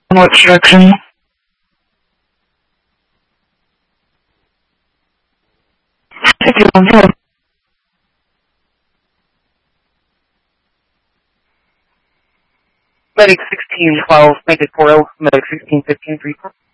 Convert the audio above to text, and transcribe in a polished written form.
What direction? If you want to. Medic 1612, make it 40, Medic 1615, 3.